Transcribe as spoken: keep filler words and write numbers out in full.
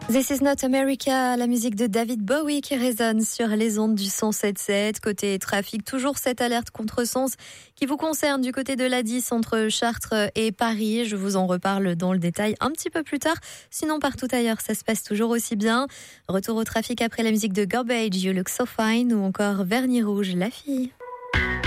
This is not America, la musique de David Bowie qui résonne sur les ondes du cent sept sept. Côté trafic, toujours cette alerte contresens qui vous concerne du côté de l'A dix entre Chartres et Paris. Je vous en reparle dans le détail un petit peu plus tard. Sinon, partout ailleurs, ça se passe toujours aussi bien. Retour au trafic après la musique de Garbage, You Look So Fine ou encore Vernis Rouge, La Fille.